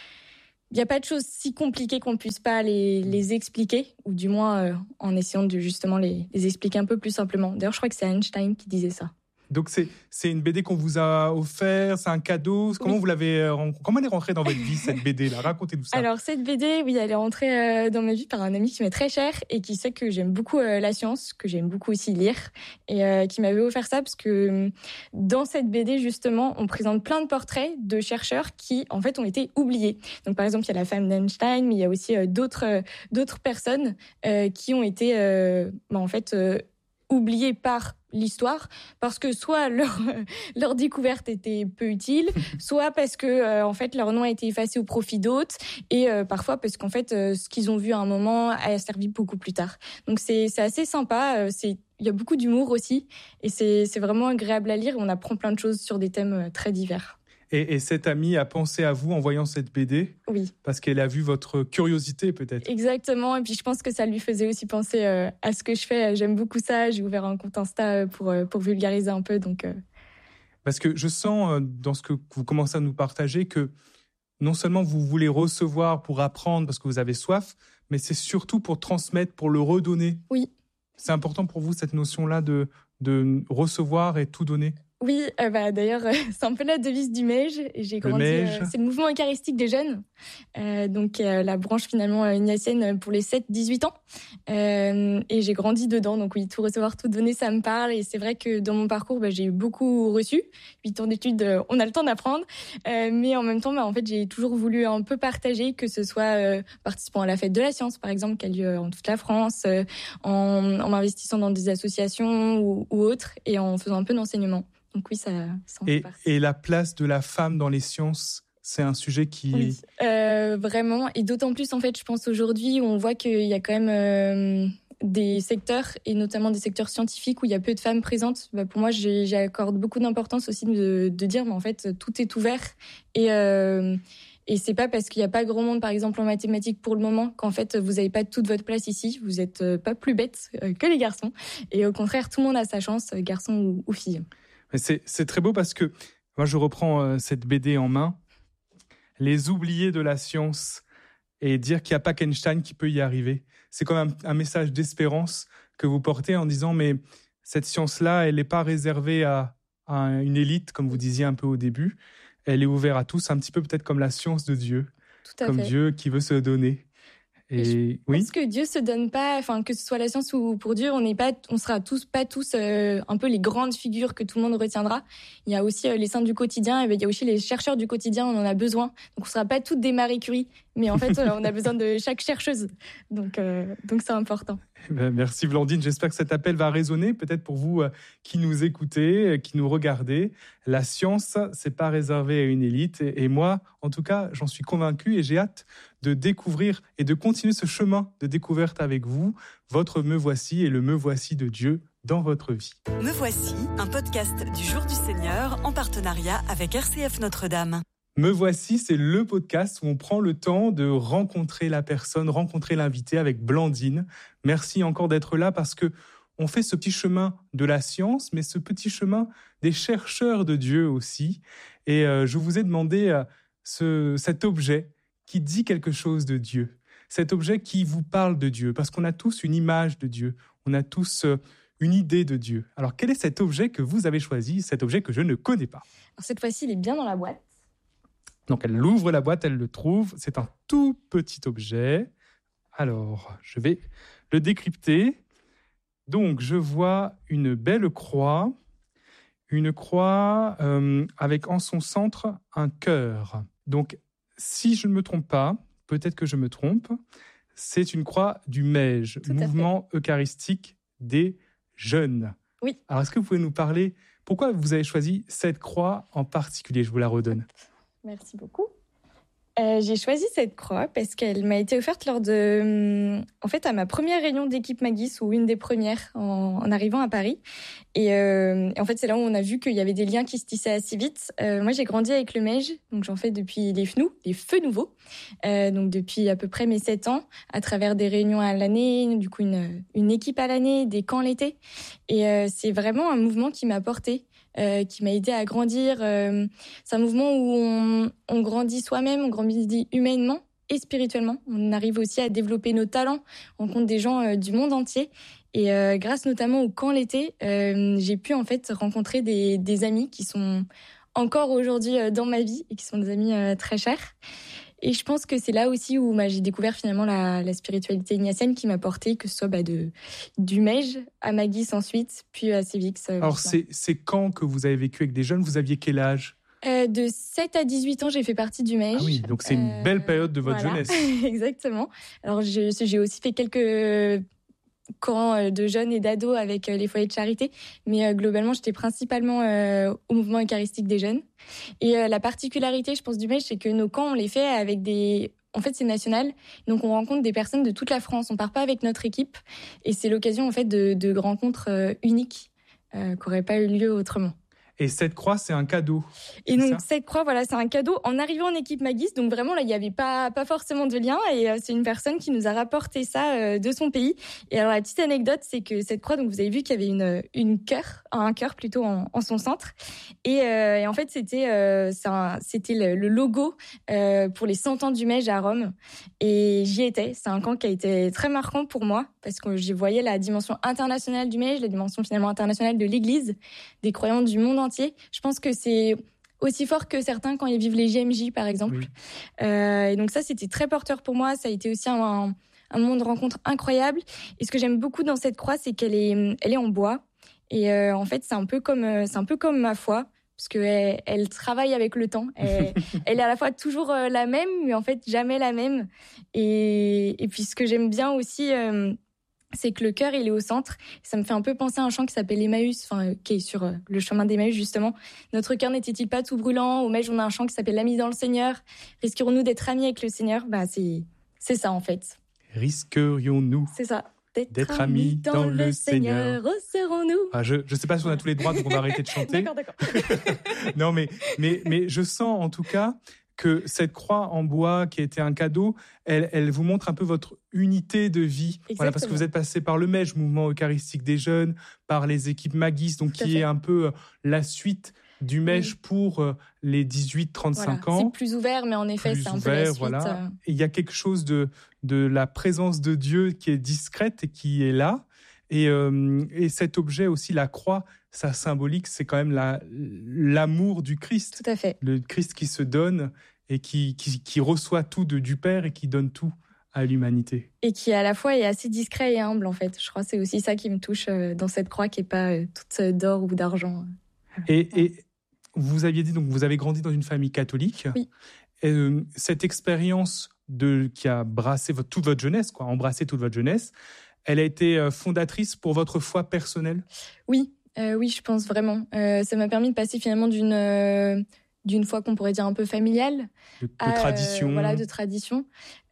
il y a pas de choses si compliquées qu'on puisse pas les les expliquer, ou du moins euh, en essayant de justement les les expliquer un peu plus simplement. D'ailleurs, je crois que c'est Einstein qui disait ça. Donc c'est c'est une B D qu'on vous a offert, c'est un cadeau. Comment oui. vous l'avez comment elle est rentrée dans votre vie cette B D là? Racontez-nous ça. Alors cette B D, oui, elle est rentrée euh, dans ma vie par un ami qui m'est très cher et qui sait que j'aime beaucoup euh, la science, que j'aime beaucoup aussi lire, et euh, qui m'avait offert ça parce que dans cette B D justement, on présente plein de portraits de chercheurs qui en fait ont été oubliés. Donc par exemple, il y a la femme d'Einstein, mais il y a aussi euh, d'autres euh, d'autres personnes euh, qui ont été euh, bah, en fait euh, oubliées par l'histoire parce que soit leur leur découverte était peu utile, soit parce que euh, en fait leur nom a été effacé au profit d'autres, et euh, parfois parce qu'en fait euh, ce qu'ils ont vu à un moment a servi beaucoup plus tard. Donc c'est c'est assez sympa, euh, c'est il y a beaucoup d'humour aussi et c'est c'est vraiment agréable à lire, on apprend plein de choses sur des thèmes très divers. Et, et cette amie a pensé à vous en voyant cette B D? Oui. Parce qu'elle a vu votre curiosité, peut-être. Exactement. Et puis, je pense que ça lui faisait aussi penser euh, à ce que je fais. J'aime beaucoup ça. J'ai ouvert un compte Insta pour, euh, pour vulgariser un peu. Donc, euh... Parce que je sens, euh, dans ce que vous commencez à nous partager, que non seulement vous voulez recevoir pour apprendre parce que vous avez soif, mais c'est surtout pour transmettre, pour le redonner. Oui. C'est important pour vous, cette notion-là de, de recevoir et tout donner? Oui, euh, bah d'ailleurs euh, c'est un peu la devise du M E J. J'ai grandi, euh, c'est le mouvement eucharistique des jeunes, euh, donc euh, la branche finalement euh, ignatienne pour les sept dix-huit ans, euh, et j'ai grandi dedans. Donc oui, tout recevoir, tout donner, ça me parle. Et c'est vrai que dans mon parcours, bah, j'ai eu beaucoup reçu. Huit ans d'études, euh, on a le temps d'apprendre, euh, mais en même temps, bah, en fait, j'ai toujours voulu un peu partager, que ce soit euh, participant à la fête de la science, par exemple, qui a lieu en toute la France, euh, en, en m'investissant dans des associations ou, ou autres, et en faisant un peu d'enseignement. Donc oui, ça, ça en fait et, partie. Et la place de la femme dans les sciences, c'est un sujet qui... Oui, euh, vraiment. Et d'autant plus, en fait, je pense aujourd'hui, où on voit qu'il y a quand même euh, des secteurs, et notamment des secteurs scientifiques, où il y a peu de femmes présentes. Bah, pour moi, j'ai, j'accorde beaucoup d'importance aussi de, de dire, mais en fait, tout est ouvert. Et... Euh, Et c'est pas parce qu'il y a pas grand monde, par exemple, en mathématiques pour le moment, qu'en fait, vous avez pas toute votre place ici. Vous êtes pas plus bêtes que les garçons. Et au contraire, tout le monde a sa chance, garçon ou, ou fille. Mais c'est, c'est très beau parce que moi, je reprends euh, cette B D en main. Les oubliés de la science et dire qu'il n'y a pas qu'Einstein qui peut y arriver. C'est comme un, un message d'espérance que vous portez en disant, mais cette science-là, elle n'est pas réservée à, à une élite, comme vous disiez un peu au début. Elle est ouverte à tous, un petit peu peut-être comme la science de Dieu. Tout à comme fait. Dieu qui veut se donner. Et, et oui. Parce que Dieu se donne pas, enfin que ce soit la science ou pour Dieu, on n'est pas, on sera tous pas tous euh, un peu les grandes figures que tout le monde retiendra. Il y a aussi euh, les saints du quotidien, et ben, il y a aussi les chercheurs du quotidien, on en a besoin. Donc on sera pas toutes des Marie Curie, mais en fait euh, on a besoin de chaque chercheuse. Donc euh, donc c'est important. Ben, merci Blandine, j'espère que cet appel va résonner peut-être pour vous euh, qui nous écoutez, euh, qui nous regardez. La science, c'est pas réservé à une élite, et, et moi, en tout cas, j'en suis convaincu et j'ai hâte de découvrir et de continuer ce chemin de découverte avec vous, votre Me Voici et le Me Voici de Dieu dans votre vie. Me Voici, un podcast du Jour du Seigneur en partenariat avec R C F Notre-Dame. Me Voici, c'est le podcast où on prend le temps de rencontrer la personne, rencontrer l'invité avec Blandine. Merci encore d'être là parce que on fait ce petit chemin de la science, mais ce petit chemin des chercheurs de Dieu aussi. Et euh, je vous ai demandé euh, ce, cet objet qui dit quelque chose de Dieu, cet objet qui vous parle de Dieu, parce qu'on a tous une image de Dieu, on a tous euh, une idée de Dieu. Alors quel est cet objet que vous avez choisi, cet objet que je ne connais pas? Alors cette fois-ci, il est bien dans la boîte. Donc elle ouvre la boîte, elle le trouve, c'est un tout petit objet. Alors, je vais le décrypter. Donc, je vois une belle croix, une croix euh, avec en son centre un cœur. Donc, si je ne me trompe pas, peut-être que je me trompe, c'est une croix du M E J, Mouvement Eucharistique des Jeunes. Oui. Alors, est-ce que vous pouvez nous parler, pourquoi vous avez choisi cette croix en particulier? Je vous la redonne. Merci beaucoup. Euh, j'ai choisi cette croix parce qu'elle m'a été offerte lors de, en fait, à ma première réunion d'équipe Magis, ou une des premières en, en arrivant à Paris. Et, euh, et en fait, c'est là où on a vu qu'il y avait des liens qui se tissaient assez vite. Euh, moi, j'ai grandi avec le M E J, donc j'en fais depuis les F N O U, les Feux Nouveaux, euh, donc depuis à peu près mes sept ans, à travers des réunions à l'année, du coup une, une équipe à l'année, des camps l'été. Et euh, c'est vraiment un mouvement qui m'a portée. Euh, qui m'a aidé à grandir. Euh, c'est un mouvement où on, on grandit soi-même, on grandit humainement et spirituellement. On arrive aussi à développer nos talents, on rencontre des gens euh, du monde entier. Et euh, grâce notamment au camp l'été, euh, j'ai pu en fait rencontrer des, des amis qui sont encore aujourd'hui euh, dans ma vie et qui sont des amis euh, très chers. Et je pense que c'est là aussi où bah, j'ai découvert finalement la, la spiritualité ignatienne qui m'a porté, que ce soit bah, de, du M E J à Magis ensuite, puis à Civix. Euh, Alors, c'est, c'est quand que vous avez vécu avec des jeunes? Vous aviez quel âge? euh, De sept à dix-huit ans, j'ai fait partie du M E J. Ah oui, donc c'est une euh, belle période de votre voilà. jeunesse. Exactement. Alors, je, j'ai aussi fait quelques camps de jeunes et d'ados avec les foyers de charité, mais euh, globalement, j'étais principalement euh, au mouvement eucharistique des jeunes. Et euh, la particularité, je pense, du M E J, c'est que nos camps, on les fait avec des... En fait, c'est national, donc on rencontre des personnes de toute la France. On part pas avec notre équipe, et c'est l'occasion en fait de, de rencontres euh, uniques euh, qui n'auraient pas eu lieu autrement. Et cette croix, c'est un cadeau. Et donc, cette croix, voilà, c'est un cadeau. En arrivant en équipe Magis, donc vraiment, là, il n'y avait pas, pas forcément de lien. Et euh, c'est une personne qui nous a rapporté ça euh, de son pays. Et alors, la petite anecdote, c'est que cette croix, donc vous avez vu qu'il y avait une, une cœur, un cœur plutôt en, en son centre. Et, euh, et en fait, c'était, euh, c'est un, c'était le, le logo euh, pour les cent ans du M E J à Rome. Et j'y étais. C'est un camp qui a été très marquant pour moi parce que j'y voyais la dimension internationale du M E J, la dimension finalement internationale de l'Église, des croyants du monde entier. Je pense que c'est aussi fort que certains quand ils vivent les J M J, par exemple. Oui. Euh, et donc ça, c'était très porteur pour moi. Ça a été aussi un, un, un moment de rencontre incroyable. Et ce que j'aime beaucoup dans cette croix, c'est qu'elle est, elle est en bois. Et euh, en fait, c'est un peu comme, c'est un peu comme ma foi, parce que elle, elle travaille avec le temps. Elle, elle est à la fois toujours la même, mais en fait jamais la même. Et, et puis ce que j'aime bien aussi. Euh, c'est que le cœur, il est au centre. Ça me fait un peu penser à un chant qui s'appelle Emmaüs, enfin, euh, qui est sur euh, le chemin d'Emmaüs, justement. Notre cœur n'était-il pas tout brûlant? Au M E J, on a un chant qui s'appelle L'ami dans le Seigneur. Risquerions-nous d'être amis avec le Seigneur? Bah, c'est, c'est ça, en fait. Risquerions-nous? C'est ça. D'être, d'être amis dans, dans le Seigneur. Seigneur. Serons-nous? Ah, je, je sais pas si on a tous les droits, donc on va arrêter de chanter. D'accord, d'accord. Non, mais, mais, mais je sens, en tout cas, que cette croix en bois qui a été un cadeau, elle, elle vous montre un peu votre unité de vie. Exactement. Voilà, parce que vous êtes passé par le M E J, Mouvement Eucharistique des Jeunes, par les équipes Magis, donc qui est un peu la suite du M E J oui. pour les dix-huit trente-cinq voilà. ans. C'est plus ouvert, mais en effet, plus c'est un ouvert, peu la suite. Voilà. Et il y a quelque chose de, de la présence de Dieu qui est discrète et qui est là. Et, euh, et cet objet aussi, la croix, ça symbolique, c'est quand même la, l'amour du Christ. Tout à fait. Le Christ qui se donne et qui, qui, qui reçoit tout de, du Père et qui donne tout à l'humanité. Et qui à la fois est assez discret et humble, en fait. Je crois que c'est aussi ça qui me touche dans cette croix, qui n'est pas toute d'or ou d'argent. Et, et vous aviez dit, donc vous avez grandi dans une famille catholique. Oui. Et, euh, cette expérience de, qui a brassé votre, toute votre jeunesse, quoi, embrassé toute votre jeunesse, elle a été fondatrice pour votre foi personnelle? Oui, euh, oui, je pense vraiment. Euh, ça m'a permis de passer finalement d'une euh, d'une foi qu'on pourrait dire un peu familiale, de, de à, tradition, euh, voilà, de tradition,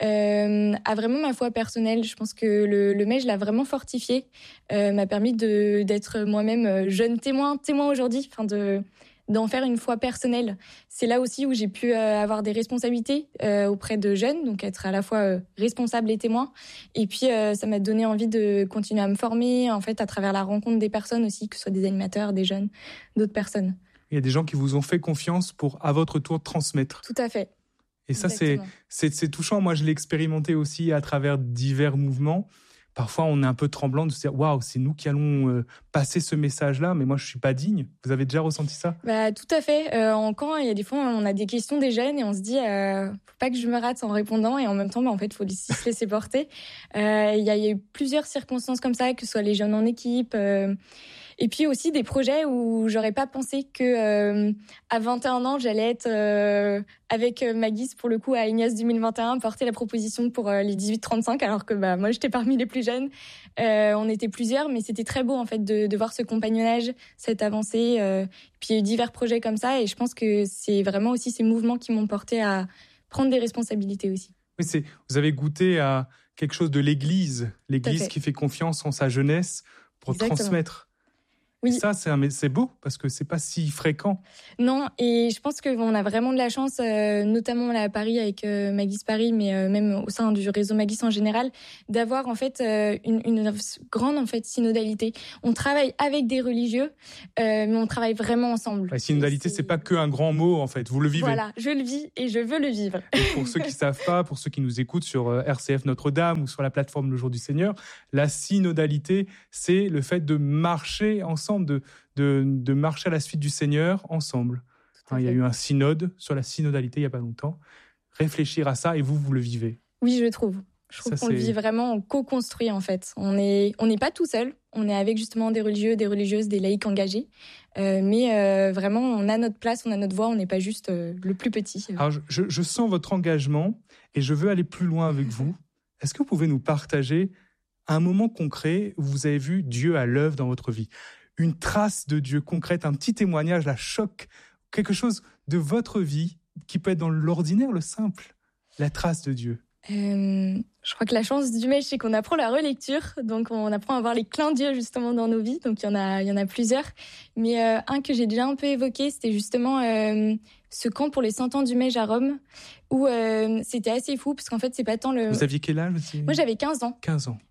euh, à vraiment ma foi personnelle. Je pense que le, le M E J l'a vraiment fortifié, euh, m'a permis de d'être moi-même jeune témoin, témoin aujourd'hui, enfin de d'en faire une foi personnelle. C'est là aussi où j'ai pu euh, avoir des responsabilités euh, auprès de jeunes, donc être à la fois euh, responsable et témoin. Et puis, euh, ça m'a donné envie de continuer à me former, en fait, à travers la rencontre des personnes aussi, que ce soit des animateurs, des jeunes, d'autres personnes. Il y a des gens qui vous ont fait confiance pour, à votre tour, transmettre. Tout à fait. Et ça, c'est, c'est, c'est touchant. Moi, je l'ai expérimenté aussi à travers divers mouvements, parfois on est un peu tremblant de se dire waouh, c'est nous qui allons euh, passer ce message-là, mais moi je suis pas digne. Vous avez déjà ressenti ça? Bah tout à fait. Euh, en camp, il y a des fois on a des questions des jeunes et on se dit euh, faut pas que je me rate en répondant, et en même temps bah en fait faut aussi se laisser porter. Euh, il y a, il y a eu plusieurs circonstances comme ça, que ce soit les jeunes en équipe. Euh, Et puis aussi des projets où j'aurais pas pensé que euh, à vingt et un ans j'allais être euh, avec Maguis pour le coup à Ignace deux mille vingt et un porter la proposition pour euh, les dix-huit trente-cinq, alors que bah moi j'étais parmi les plus jeunes. Euh, on était plusieurs, mais c'était très beau en fait de, de voir ce compagnonnage, cette avancée. Euh, puis il y a eu divers projets comme ça, et je pense que c'est vraiment aussi ces mouvements qui m'ont porté à prendre des responsabilités aussi. Oui, c'est, vous avez goûté à quelque chose de l'Église, l'Église fait. qui fait confiance en sa jeunesse pour Exactement. transmettre. Oui. Et ça, c'est, un, c'est beau parce que c'est pas si fréquent. Non, et je pense qu'on a vraiment de la chance, euh, notamment là à Paris avec euh, Maguis Paris, mais euh, même au sein du réseau Maguis en général, d'avoir en fait euh, une, une grande en fait synodalité. On travaille avec des religieux, euh, mais on travaille vraiment ensemble. La synodalité, c'est... c'est pas que un grand mot en fait. Vous le vivez. Voilà, je le vis et je veux le vivre. Et pour ceux qui savent pas, pour ceux qui nous écoutent sur R C F Notre-Dame ou sur la plateforme Le Jour du Seigneur, la synodalité, c'est le fait de marcher ensemble. De, de, de marcher à la suite du Seigneur ensemble. Hein, il y a eu un synode sur la synodalité il n'y a pas longtemps. Réfléchir à ça, et vous, vous le vivez. Oui, je trouve. Je trouve ça, qu'on c'est... le vit vraiment, on co-construit en fait. On n'est on n'est pas tout seul, on est avec justement des religieux, des religieuses, des laïcs engagés. Euh, mais euh, vraiment, on a notre place, on a notre voix, on n'est pas juste euh, le plus petit. Alors, je, je sens votre engagement et je veux aller plus loin avec vous. Est-ce que vous pouvez nous partager un moment concret où vous avez vu Dieu à l'œuvre dans votre vie? Une trace de Dieu concrète, un petit témoignage, la choc, quelque chose de votre vie qui peut être dans l'ordinaire, le simple, la trace de Dieu. Euh, je crois que la chance du mèche, c'est qu'on apprend la relecture, donc on apprend à voir les clins d'yeux justement dans nos vies. Donc il y en a, il y en a plusieurs, mais euh, un que j'ai déjà un peu évoqué, c'était justement euh, ce camp pour les cent ans du Mège à Rome, où euh, c'était assez fou parce qu'en fait c'est pas tant le. Vous aviez quel âge aussi? Moi j'avais quinze ans. quinze ans.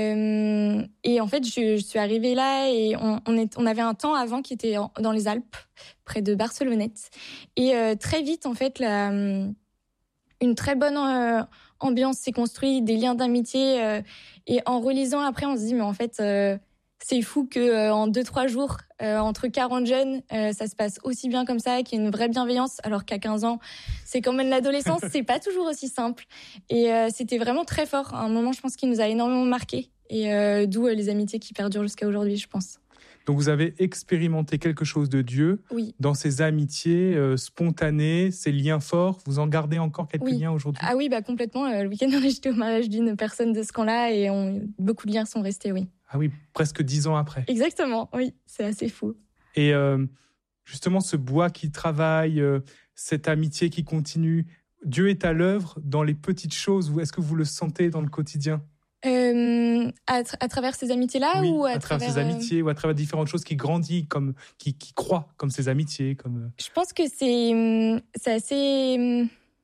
Euh, et en fait je, je suis arrivée là et on, on, est, on avait un temps avant qui était en, dans les Alpes, près de Barcelonnette, et euh, très vite en fait la, une très bonne euh, ambiance s'est construite, des liens d'amitié, euh, et en relisant après on se dit mais en fait euh, c'est fou que euh, en deux trois jours euh, entre quarante jeunes euh, ça se passe aussi bien comme ça, qu'il y ait une vraie bienveillance, alors qu'à quinze ans c'est quand même l'adolescence, c'est pas toujours aussi simple, et euh, c'était vraiment très fort, un moment je pense qui nous a énormément marqué, et euh, d'où euh, les amitiés qui perdurent jusqu'à aujourd'hui, je pense. Donc vous avez expérimenté quelque chose de Dieu, oui, dans ces amitiés euh, spontanées, ces liens forts. Vous en gardez encore quelques oui. liens aujourd'hui? Ah oui, bah complètement. Euh, le week-end dernier, j'étais au mariage d'une personne de ce camp-là et on, beaucoup de liens sont restés, oui. Ah oui, presque dix ans après. Exactement, oui, c'est assez fou. Et euh, justement, ce bois qui travaille, euh, cette amitié qui continue, Dieu est à l'œuvre dans les petites choses, ou est-ce que vous le sentez dans le quotidien? Euh, à, tra- à travers ces amitiés-là, oui, ou à, à travers, travers ces amitiés, euh... ou à travers différentes choses qui grandissent, comme qui, qui croient, comme ces amitiés, comme. Je pense que c'est c'est assez,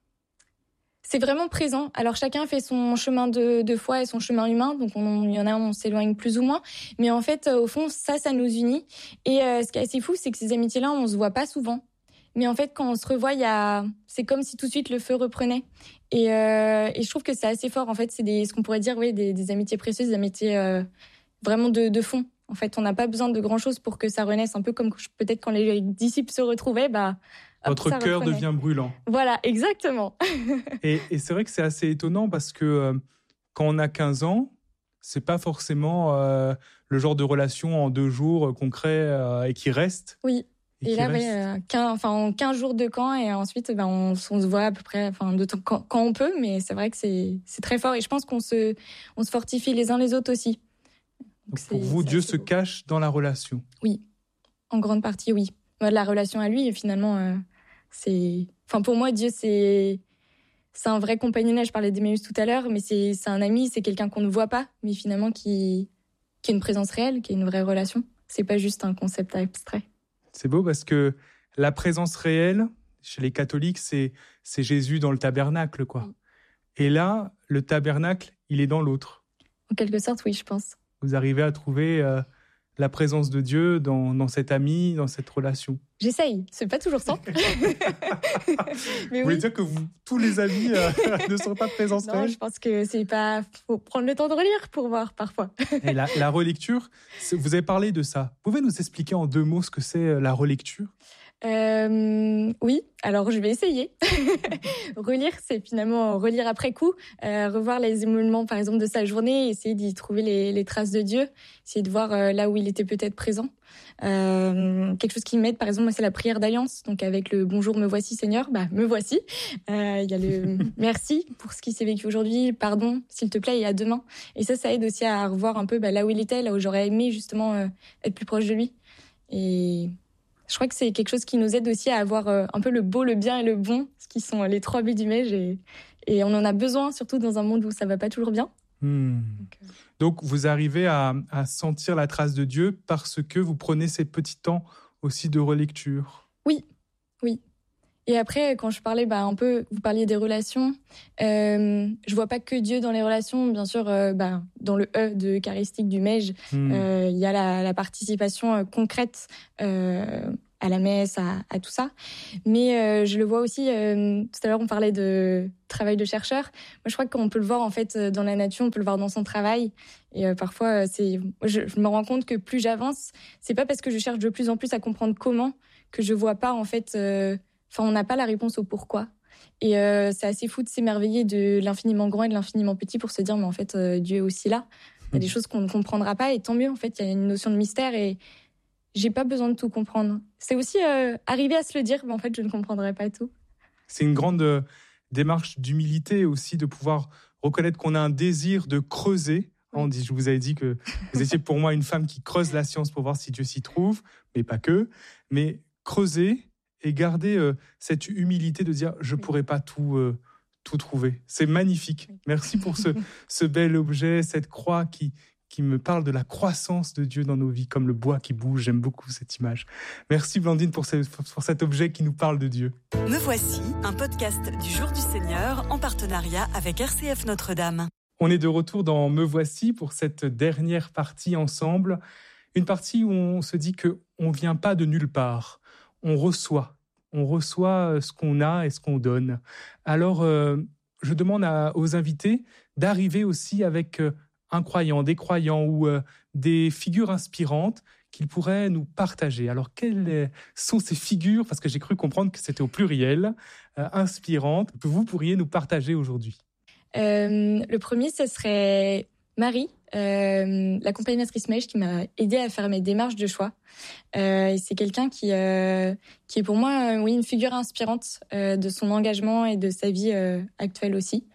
c'est vraiment présent. Alors chacun fait son chemin de, de foi et son chemin humain, donc on, il y en a on s'éloigne plus ou moins, mais en fait au fond ça ça nous unit. Et euh, ce qui est assez fou, c'est que ces amitiés-là on se voit pas souvent. Mais en fait, quand on se revoit, il y a, c'est comme si tout de suite le feu reprenait. Et, euh, et je trouve que c'est assez fort. En fait, c'est des, ce qu'on pourrait dire, oui, des, des amitiés précieuses, des amitiés euh, vraiment de, de fond. En fait, on n'a pas besoin de grand chose pour que ça renaisse. Un peu comme peut-être quand les disciples se retrouvaient, bah. Hop, votre cœur reprenait. devient brûlant. Voilà, exactement. et, et c'est vrai que c'est assez étonnant parce que euh, quand on a quinze ans, c'est pas forcément euh, le genre de relation en deux jours euh, concret euh, et qui reste. Oui. Et, et là, ouais, euh, quinze, enfin, quinze jours de camp, et ensuite, ben, on, on se voit à peu près, enfin, de temps, quand, quand on peut, mais c'est vrai que c'est, c'est très fort, et je pense qu'on se, on se fortifie les uns les autres aussi. Donc Donc pour vous, Dieu se beau. cache dans la relation. Oui, en grande partie, oui. La relation à lui, finalement, euh, c'est, enfin, pour moi, Dieu, c'est, c'est un vrai compagnonnage. Je parlais d'Emmaüs tout à l'heure, mais c'est, c'est un ami, c'est quelqu'un qu'on ne voit pas, mais finalement qui, qui a une présence réelle, qui a une vraie relation. C'est pas juste un concept abstrait. C'est beau parce que la présence réelle, chez les catholiques, c'est, c'est Jésus dans le tabernacle, quoi. Oui. Et là, le tabernacle, il est dans l'autre. En quelque sorte, oui, je pense. Vous arrivez à trouver euh, la présence de Dieu dans, dans cette amie, dans cette relation? J'essaye, c'est pas toujours simple. Mais vous voulez oui. dire que vous, tous les amis euh, ne sont pas présents? Non, je pense que c'est pas... faut prendre le temps de relire pour voir parfois. Et la, la relecture, vous avez parlé de ça. Vous pouvez nous expliquer en deux mots ce que c'est la relecture? Euh, oui, alors je vais essayer. Relire, c'est finalement relire après coup, euh, revoir les émoulements, par exemple, de sa journée, essayer d'y trouver les, les traces de Dieu, essayer de voir euh, là où il était peut-être présent. Euh, quelque chose qui m'aide, par exemple, moi, c'est la prière d'alliance. Donc, avec le bonjour, me voici, Seigneur, bah, me voici. Euh, il y a le merci pour ce qui s'est vécu aujourd'hui, pardon, s'il te plaît, et à demain. Et ça, ça aide aussi à revoir un peu bah, là où il était, là où j'aurais aimé justement euh, être plus proche de lui. Et je crois que c'est quelque chose qui nous aide aussi à avoir euh, un peu le beau, le bien et le bon, ce qui sont les trois B du M E J. Et, et on en a besoin, surtout dans un monde où ça va pas toujours bien. Hmm. Donc, euh... Donc, vous arrivez à, à sentir la trace de Dieu parce que vous prenez ces petits temps aussi de relecture. Oui, oui. Et après, quand je parlais bah, un peu, vous parliez des relations, euh, je vois pas que Dieu dans les relations. Bien sûr, euh, bah, dans le E de eucharistique du M E J, il mmh. euh, y a la, la participation euh, concrète euh, à la messe, à, à tout ça. Mais euh, je le vois aussi, euh, tout à l'heure on parlait de travail de chercheur. Moi, je crois qu'on peut le voir en fait dans la nature, on peut le voir dans son travail. Et euh, parfois, c'est, je, je me rends compte que plus j'avance, c'est pas parce que je cherche de plus en plus à comprendre comment que je vois pas en fait... Euh, Enfin, on n'a pas la réponse au pourquoi. Et euh, c'est assez fou de s'émerveiller de l'infiniment grand et de l'infiniment petit pour se dire, mais en fait, euh, Dieu est aussi là. Il y a des choses qu'on ne comprendra pas et tant mieux, en fait, il y a une notion de mystère et j'ai pas besoin de tout comprendre. C'est aussi euh, arriver à se le dire, mais en fait, je ne comprendrai pas tout. C'est une grande euh, démarche d'humilité aussi, de pouvoir reconnaître qu'on a un désir de creuser. On dit, je vous avais dit que vous étiez pour moi une femme qui creuse la science pour voir si Dieu s'y trouve, mais pas que. Mais creuser et garder euh, cette humilité de dire je pourrais pas tout euh, tout trouver. C'est magnifique. Merci pour ce ce bel objet, cette croix qui qui me parle de la croissance de Dieu dans nos vies, comme le bois qui bouge. J'aime beaucoup cette image. Merci Blandine pour, ce, pour cet objet qui nous parle de Dieu. Me voici, un podcast du Jour du Seigneur en partenariat avec R C F Notre-Dame. On est de retour dans Me voici pour cette dernière partie ensemble. Une partie où on se dit que on vient pas de nulle part. On reçoit, on reçoit ce qu'on a et ce qu'on donne. Alors, euh, je demande à, aux invités d'arriver aussi avec euh, un croyant, des croyants ou euh, des figures inspirantes qu'ils pourraient nous partager. Alors, quelles sont ces figures, parce que j'ai cru comprendre que c'était au pluriel, euh, inspirantes, que vous pourriez nous partager aujourd'hui? euh, Le premier, ce serait Marie, euh, l'accompagnatrice M E J qui m'a aidée à faire mes démarches de choix. Euh, c'est quelqu'un qui euh, qui est pour moi euh, oui une figure inspirante euh, de son engagement et de sa vie euh, actuelle aussi,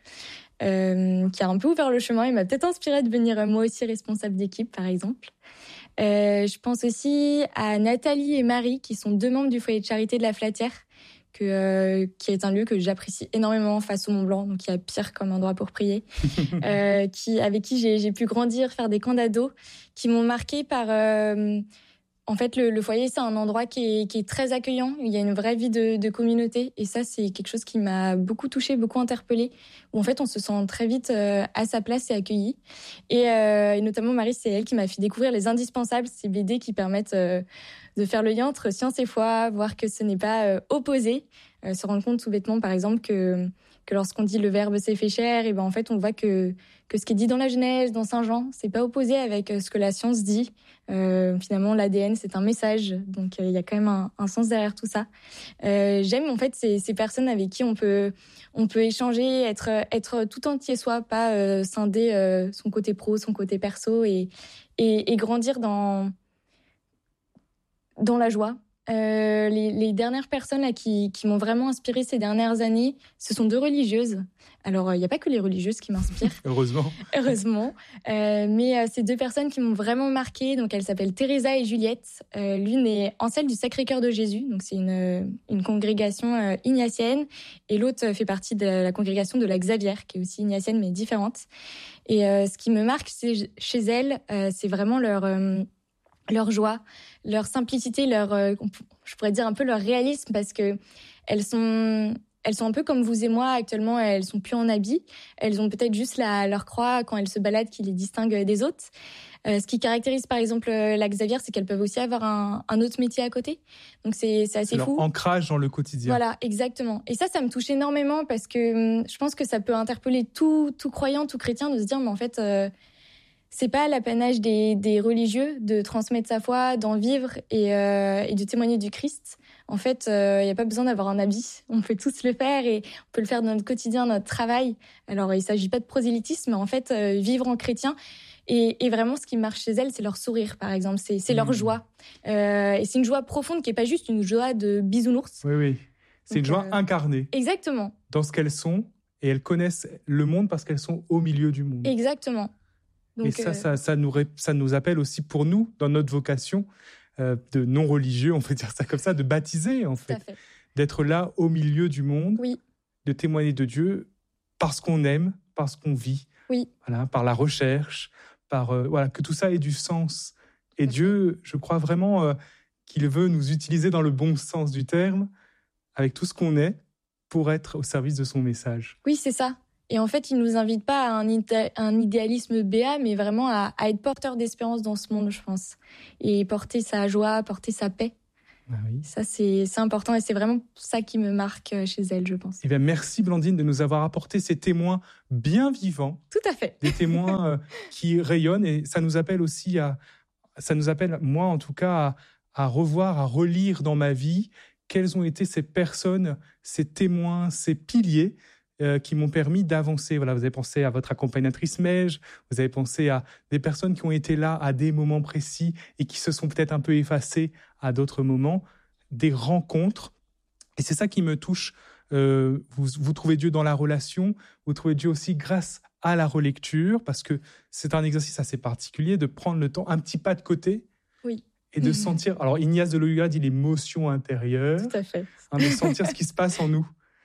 euh, qui a un peu ouvert le chemin et m'a peut-être inspirée de devenir euh, moi aussi responsable d'équipe par exemple. Euh, je pense aussi à Nathalie et Marie qui sont deux membres du foyer de charité de la Flatière, que euh, qui est un lieu que j'apprécie énormément face au Mont Blanc, donc il y a pire comme endroit pour prier, euh, qui avec qui j'ai j'ai pu grandir, faire des camps d'ados, qui m'ont marqué par euh, en fait le, le foyer c'est un endroit qui est qui est très accueillant, il y a une vraie vie de de communauté et ça c'est quelque chose qui m'a beaucoup touchée, beaucoup interpellée, où en fait on se sent très vite euh, à sa place et accueilli. Et, euh, et notamment Marie, c'est elle qui m'a fait découvrir Les Indispensables, ces B D qui permettent euh, de faire le lien entre science et foi, voir que ce n'est pas euh, opposé, euh, se rendre compte tout bêtement par exemple que que lorsqu'on dit le Verbe s'est fait chair, et ben en fait on voit que que ce qui est dit dans la Genèse, dans Saint Jean, c'est pas opposé avec ce que la science dit. Euh, finalement l'A D N c'est un message, donc il euh, y a quand même un, un sens derrière tout ça. Euh, j'aime en fait ces, ces personnes avec qui on peut on peut échanger, être être tout entier soi, pas euh, scinder euh, son côté pro, son côté perso et et, et grandir dans dans la joie. Euh, les, les dernières personnes là, qui, qui m'ont vraiment inspirée ces dernières années, ce sont deux religieuses. Alors, il euh, n'y a pas que les religieuses qui m'inspirent. Heureusement. Heureusement. Euh, mais euh, c'est deux personnes qui m'ont vraiment marquée. Donc, elles s'appellent Teresa et Juliette. Euh, l'une est en celle du Sacré-Cœur de Jésus. Donc, c'est une, une congrégation euh, ignatienne. Et l'autre fait partie de la congrégation de la Xavière, qui est aussi ignatienne, mais différente. Et euh, ce qui me marque c'est, chez elles, euh, c'est vraiment leur... Euh, leur joie, leur simplicité, leur, euh, je pourrais dire un peu leur réalisme, parce que elles sont, elles sont un peu comme vous et moi actuellement, elles sont plus en habit. Elles ont peut-être juste la, leur croix quand elles se baladent qui les distingue des autres. Euh, ce qui caractérise par exemple la Xavier, c'est qu'elles peuvent aussi avoir un, un autre métier à côté. Donc c'est, c'est assez c'est fou. Leur ancrage dans le quotidien. Voilà, exactement. Et ça, ça me touche énormément parce que hum, je pense que ça peut interpeller tout, tout croyant, tout chrétien de se dire, mais en fait, euh, c'est pas l'apanage des, des religieux de transmettre sa foi, d'en vivre et, euh, et de témoigner du Christ. En fait, il euh, n'y a pas besoin d'avoir un habit. On peut tous le faire et on peut le faire dans notre quotidien, notre travail. Alors, il s'agit pas de prosélytisme, mais en fait, euh, vivre en chrétien. Et, et vraiment, ce qui marche chez elles, c'est leur sourire, par exemple. C'est, c'est mmh. leur joie. Euh, et c'est une joie profonde qui n'est pas juste une joie de bisounours. Oui, oui. C'est Donc, une joie euh... incarnée. Exactement. Dans ce qu'elles sont. Et elles connaissent le monde parce qu'elles sont au milieu du monde. Exactement. Donc, et ça, euh... ça, ça, nous, ça nous appelle aussi pour nous, dans notre vocation euh, de non-religieux, on peut dire ça comme ça, de baptiser, en fait. fait. D'être là au milieu du monde. Oui. De témoigner de Dieu parce qu'on aime, parce qu'on vit. Oui. Voilà, par la recherche. Par, euh, voilà, que tout ça ait du sens. Et okay. Dieu, je crois vraiment euh, qu'il veut nous utiliser dans le bon sens du terme, avec tout ce qu'on est, pour être au service de son message. Oui, c'est ça. Et en fait, il ne nous invite pas à un, idé- un idéalisme béat, mais vraiment à, à être porteur d'espérance dans ce monde, je pense. Et porter sa joie, porter sa paix. Ah oui. Ça, c'est, c'est important et c'est vraiment ça qui me marque chez elle, je pense. Eh bien, merci Blandine de nous avoir apporté ces témoins bien vivants. Tout à fait. Des témoins euh, qui rayonnent et ça nous appelle aussi à, ça nous appelle, moi en tout cas, à, à revoir, à relire dans ma vie quelles ont été ces personnes, ces témoins, ces piliers euh, qui m'ont permis d'avancer. Voilà, vous avez pensé à votre accompagnatrice Meige, vous avez pensé à des personnes qui ont été là à des moments précis et qui se sont peut-être un peu effacées à d'autres moments, des rencontres. Et c'est ça qui me touche. Euh, vous, vous trouvez Dieu dans la relation, vous trouvez Dieu aussi grâce à la relecture, parce que c'est un exercice assez particulier de prendre le temps, un petit pas de côté, oui. et de mmh. sentir. Alors Ignace de Loyola dit l'émotion intérieure, tout à fait, hein, de sentir ce qui se passe en nous.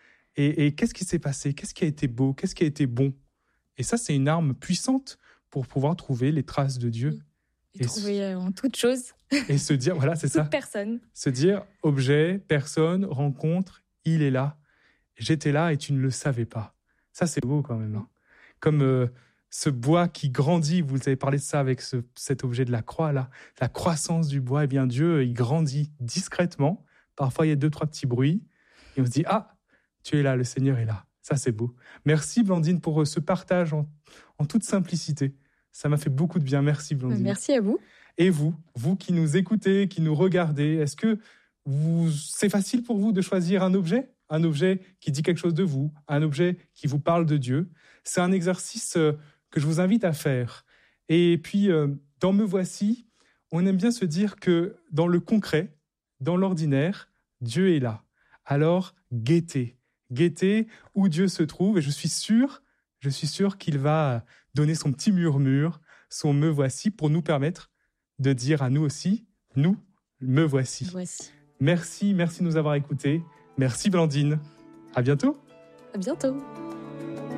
Et, et qu'est-ce qui s'est passé, qu'est-ce qui a été beau, qu'est-ce qui a été bon. Et ça, c'est une arme puissante pour pouvoir trouver les traces de Dieu. Oui. Et, et trouver se... en toute chose. Et se dire, voilà, c'est toute ça. Personne. Se dire, objet, personne, rencontre, il est là. J'étais là et tu ne le savais pas. Ça, c'est beau quand même. Hein. Comme euh, ce bois qui grandit, vous avez parlé de ça avec ce, cet objet de la croix, là, la croissance du bois, eh bien Dieu, il grandit discrètement. Parfois, il y a deux, trois petits bruits. Et on se dit, ah, tu es là, le Seigneur est là. Ça, c'est beau. Merci, Blandine, pour ce partage en, en toute simplicité. Ça m'a fait beaucoup de bien. Merci, Blandine. Merci à vous. Et vous, vous qui nous écoutez, qui nous regardez, est-ce que vous, c'est facile pour vous de choisir un objet ? Un objet qui dit quelque chose de vous, un objet qui vous parle de Dieu. C'est un exercice que je vous invite à faire. Et puis, dans Me Voici, on aime bien se dire que dans le concret, dans l'ordinaire, Dieu est là. Alors, guettez. Guettez où Dieu se trouve. Et je suis sûr, je suis sûr qu'il va donner son petit murmure, son Me Voici, pour nous permettre de dire à nous aussi, nous, Me Voici. Me voici. Merci, merci de nous avoir écoutés. Merci Blandine. À bientôt. À bientôt.